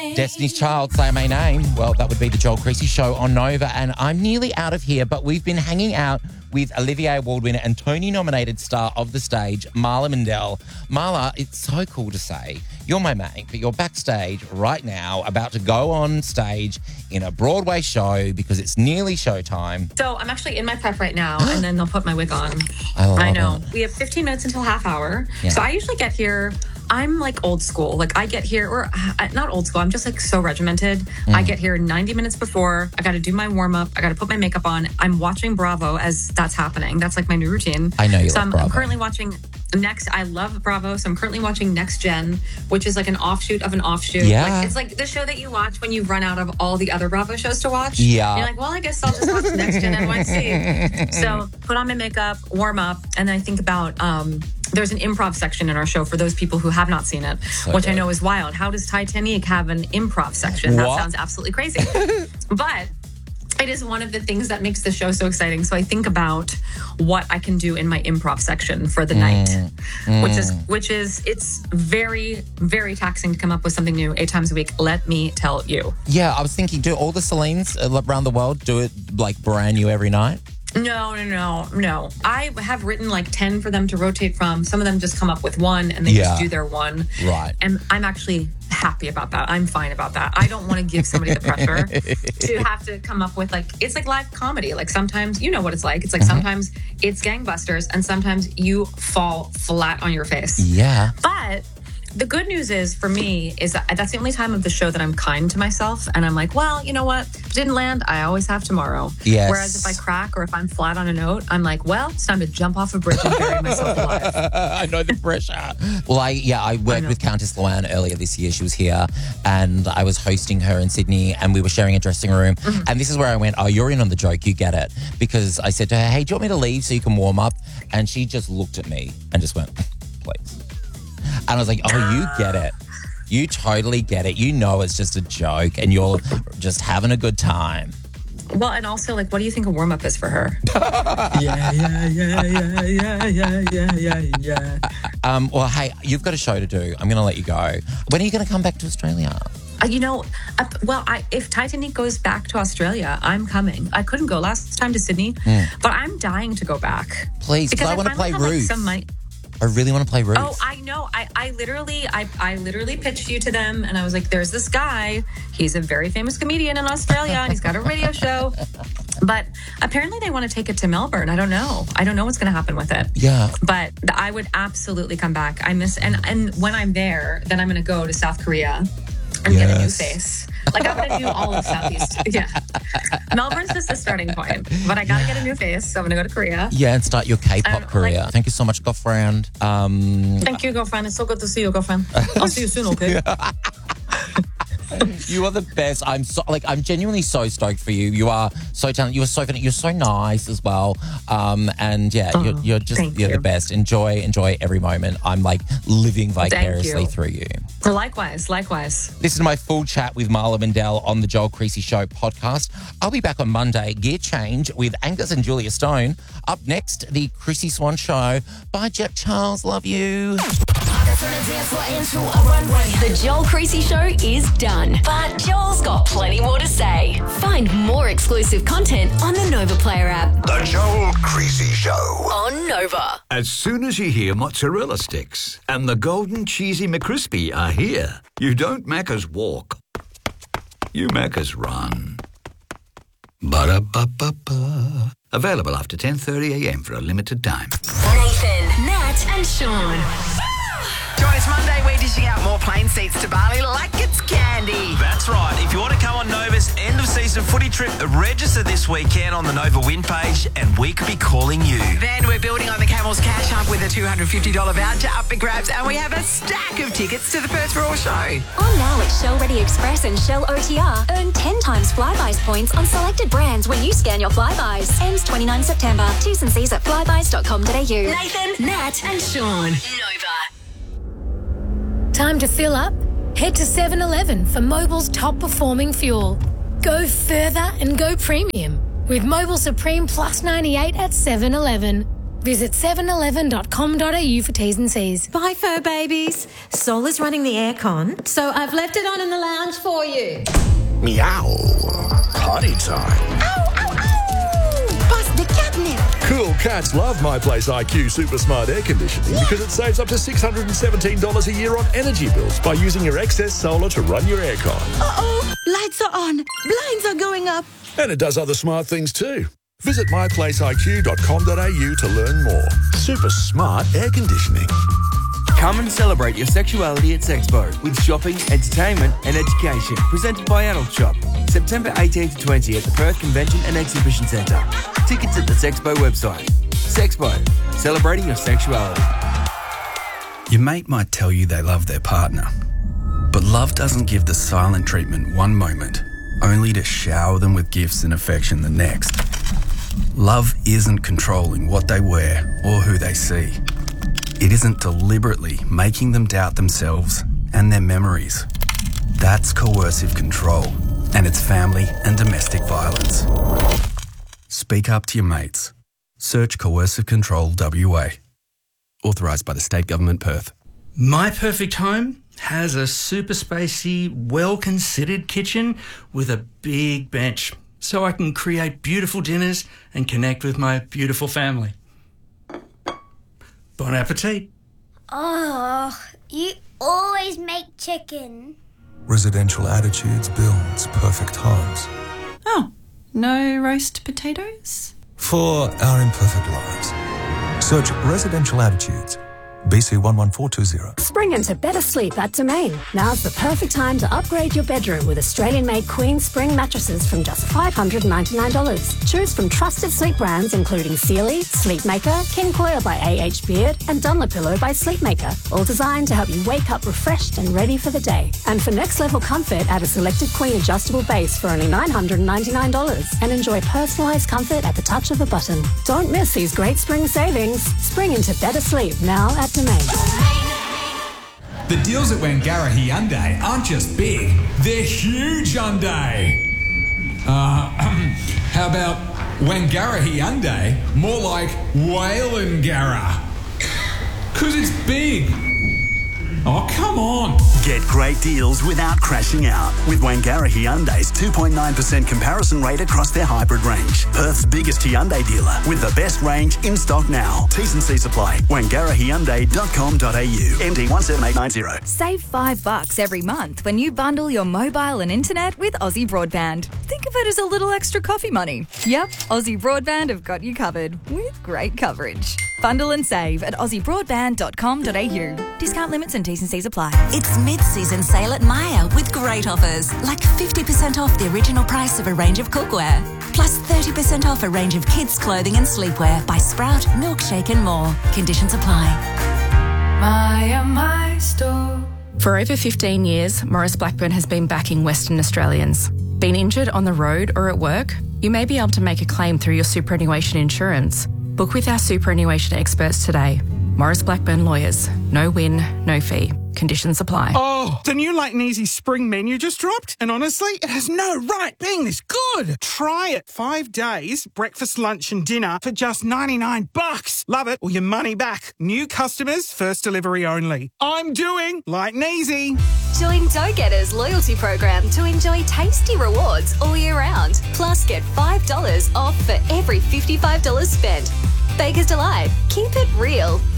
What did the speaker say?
Destiny's Child, Say My Name. Well, that would be the Joel Creasy Show on Nova. And I'm nearly out of here, but we've been hanging out with Olivier Award winner and Tony-nominated star of the stage, Marla Mandel. Marla, it's so cool to say you're my mate, but you're backstage right now about to go on stage in a Broadway show because it's nearly showtime. So I'm actually in my prep right now, and then they'll put my wig on. I know. it. We have 15 minutes until half hour. Yeah. So I usually get here... I'm like old school. Like I get here, or not old school, I'm just like so regimented. I get here 90 minutes before. I got to do my warm up. I got to put my makeup on. I'm watching Bravo as that's happening. That's like my new routine. I know you so love Bravo. I'm currently watching I love Bravo. So I'm currently watching Next Gen, which is like an offshoot of an offshoot. Yeah. Like, it's like the show that you watch when you run out of all the other Bravo shows to watch. Yeah. And you're like, well, I guess I'll just watch Next Gen NYC. So put on my makeup, warm up, and then I think about, there's an improv section in our show for those people who have not seen it, which I know is wild. How does Titanic have an improv section? That sounds absolutely crazy. But it is one of the things that makes the show so exciting. So I think about what I can do in my improv section for the night, which is it's very, very taxing to come up with something new 8 times a week. Let me tell you. Yeah, I was thinking, do all the Celines around the world do it like brand new every night? No. I have written like 10 for them to rotate from. Some of them just come up with one and they just do their one. Right. And I'm actually happy about that. I'm fine about that. I don't want to give somebody the pressure to have to come up with like, it's like live comedy. Like sometimes, you know what it's like. It's like sometimes it's gangbusters and sometimes you fall flat on your face. Yeah. But the good news is for me is that that's the only time of the show that I'm kind to myself. And I'm like, well, you know what? If it didn't land, I always have tomorrow. Yes. Whereas if I crack or if I'm flat on a note, I'm like, well, it's time to jump off a bridge and bury myself alive. I know the pressure. Well, I worked with Countess Luann earlier this year. She was here and I was hosting her in Sydney and we were sharing a dressing room. And this is where I went, oh, you're in on the joke. You get it. Because I said to her, hey, do you want me to leave so you can warm up? And she just looked at me and just went, please. And I was like, oh, you get it. You totally get it. You know it's just a joke and you're just having a good time. Well, and also, like, what do you think a warm-up is for her? Yeah. Well, hey, you've got a show to do. I'm going to let you go. When are you going to come back to Australia? If Titanic goes back to Australia, I'm coming. I couldn't go last time to Sydney, but I'm dying to go back. Please, because I want to play Ruth. I really want to play Ruth. Oh, I know. I literally pitched you to them, and I was like, "There's this guy. He's a very famous comedian in Australia, and he's got a radio show." But apparently, they want to take it to Melbourne. I don't know what's going to happen with it. Yeah. But I would absolutely come back. I miss and when I'm there, then I'm going to go to South Korea and get a new face. Like, I'm going to do all of Southeast. Yeah. Melbourne's just the starting point. But I got to get a new face, so I'm going to go to Korea. Yeah, and start your K-pop career. Thank you so much, girlfriend. Thank you, girlfriend. It's so good to see you, girlfriend. I'll see you soon, okay? You are the best. I'm genuinely so stoked for you. You are so talented. You are so funny. You're so nice as well. And yeah, you're the best. Enjoy every moment. I'm like living vicariously through you. Likewise. This is my full chat with Marla Mandel on the Joel Creasy Show podcast. I'll be back on Monday. Gear change with Angus and Julia Stone. Up next, the Chrissy Swan Show. Bye, Jet Charles. Love you. The Joel Creasy Show is done, but Joel's got plenty more to say. Find more exclusive content on the Nova Player app. The Joel Creasy Show on Nova. As soon as you hear mozzarella sticks and the golden cheesy McCrispy are here, you don't Macca's walk, you Macca's run. Ba-da-ba-ba-ba. Available after 10:30am for a limited time. Nathan, Nat and Sean. Join us Monday. We're dishing out more plane seats to Bali like it's candy. That's right. If you want to come on Nova's end-of-season footy trip, register this weekend on the Nova Win page and we could be calling you. Then we're building on the Camel's Cash Up with a $250 voucher up for grabs, and we have a stack of tickets to the Perth Raw show. On now at Shell Ready Express and Shell OTR. Earn 10 times Flybuys points on selected brands when you scan your Flybuys. Ends 29 September. T's and C's at flybuys.com.au. Nathan, Nat and Sean. Nova. Time to fill up? Head to 7-Eleven for Mobil's top-performing fuel. Go further and go premium with Mobil Supreme Plus 98 at 7-Eleven. Visit 711.com.au for T's and C's. Bye, fur babies. Sol is running the aircon, so I've left it on in the lounge for you. Meow. Potty time. Ow, ow, ow! Bust the catnip. Cool cats love My Place IQ Super Smart Air Conditioning because it saves up to $617 a year on energy bills by using your excess solar to run your aircon. Uh-oh, lights are on, blinds are going up. And it does other smart things too. Visit myplaceiq.com.au to learn more. Super smart air conditioning. Come and celebrate your sexuality at Sexpo with shopping, entertainment and education. Presented by Adult Shop. September 18 to 20 at the Perth Convention and Exhibition Centre. Tickets at the Sexpo website. Sexpo. Celebrating your sexuality. Your mate might tell you they love their partner. But love doesn't give the silent treatment one moment, only to shower them with gifts and affection the next. Love isn't controlling what they wear or who they see. It isn't deliberately making them doubt themselves and their memories. That's coercive control, and it's family and domestic violence. Speak up to your mates. Search Coercive Control WA. Authorised by the State Government, Perth. My perfect home has a super spacey, well-considered kitchen with a big bench, so I can create beautiful dinners and connect with my beautiful family. Bon appetit. Oh, you always make chicken. Residential Attitudes builds perfect homes. Oh, no roast potatoes? For our imperfect lives. Search Residential Attitudes. BC 11420. Spring into better sleep at Domain. Now's the perfect time to upgrade your bedroom with Australian-made Queen Spring mattresses from just $599. Choose from trusted sleep brands including Sealy, Sleepmaker, King Coil by A.H. Beard, and Dunlopillow by Sleepmaker. All designed to help you wake up refreshed and ready for the day. And for next-level comfort, add a selected Queen adjustable base for only $999 and enjoy personalised comfort at the touch of a button. Don't miss these great spring savings. Spring into better sleep now at Domain. The deals at Wangara Hyundai aren't just big, they're huge Hyundai. How about Wangara Hyundai? More like Whalengara. 'Cause it's big. Oh, come on. Get great deals without crashing out with Wangara Hyundai's 2.9% comparison rate across their hybrid range. Perth's biggest Hyundai dealer with the best range in stock now. T's and C's apply. WangaraHyundai.com.au. MD 17890. Save $5 every month when you bundle your mobile and internet with Aussie Broadband. Think of it as a little extra coffee money. Yep, Aussie Broadband have got you covered with great coverage. Bundle and save at aussiebroadband.com.au. Discount limits and T's and C's apply. It's mid-season sale at Maya with great offers, like 50% off the original price of a range of cookware, plus 30% off a range of kids' clothing and sleepwear by Sprout, Milkshake and more. Conditions apply. Maya, my store. For over 15 years, Maurice Blackburn has been backing Western Australians. Been injured on the road or at work? You may be able to make a claim through your superannuation insurance. Book with our superannuation experts today. Maurice Blackburn Lawyers. No win, no fee. Conditions apply. Oh, the new Light & Easy spring menu just dropped, and honestly, it has no right being this good. Try it. 5 days, breakfast, lunch and dinner for just $99. Love it or your money back. New customers, first delivery only. I'm doing Light & Easy. Join Go-Getters loyalty program to enjoy tasty rewards all year round. Plus, get $5 off for every $55 spent. Baker's Delight. Keep it real.